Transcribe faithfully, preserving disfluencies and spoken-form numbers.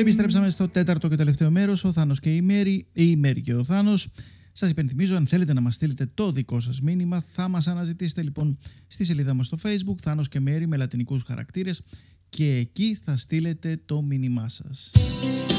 Επιστρέψαμε στο τέταρτο και τελευταίο μέρος, ο Θάνος και η Μέρη, ή η Μέρη και ο Θάνος. Σας υπενθυμίζω, αν θέλετε να μας στείλετε το δικό σας μήνυμα, θα μας αναζητήσετε λοιπόν στη σελίδα μας στο Facebook, Θάνος και Μέρη με λατινικούς χαρακτήρες, και εκεί θα στείλετε το μήνυμά σας.